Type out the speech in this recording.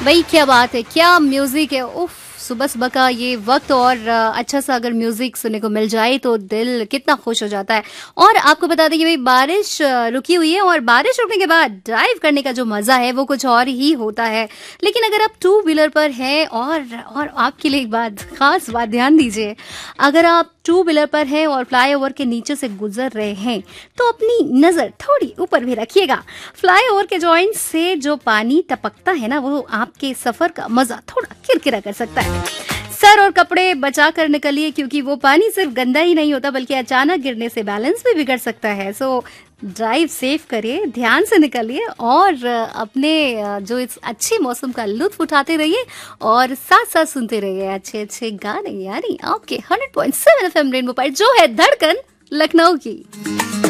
भाई क्या बात है, क्या म्यूजिक है। उफ, सुबह सुबह का ये वक्त और अच्छा सा अगर म्यूजिक सुनने को मिल जाए तो दिल कितना खुश हो जाता है। और आपको बता दें कि भाई बारिश रुकी हुई है और बारिश रुकने के बाद ड्राइव करने का जो मजा है वो कुछ और ही होता है। लेकिन अगर आप टू व्हीलर पर हैं और आपके लिए एक बात, खास बात ध्यान दीजिए, अगर आप टू व्हीलर पर हैं और फ्लाईओवर के नीचे से गुजर रहे हैं तो अपनी नजर थोड़ी ऊपर भी रखिएगा। फ्लाईओवर के जॉइंट से जो पानी टपकता है ना, वो आपके सफर का मजा थोड़ा किरकिरा कर सकता है। सर और कपड़े बचा कर निकलिए, क्योंकि वो पानी सिर्फ गंदा ही नहीं होता बल्कि अचानक गिरने से बैलेंस भी बिगड़ सकता है। सो ड्राइव सेफ करिए, ध्यान से निकलिए और अपने जो इस अच्छे मौसम का लुत्फ उठाते रहिए और साथ साथ सुनते रहिए अच्छे अच्छे गाने, यानी आपके 100.7 FM रेनबो पर, जो है धड़कन लखनऊ की।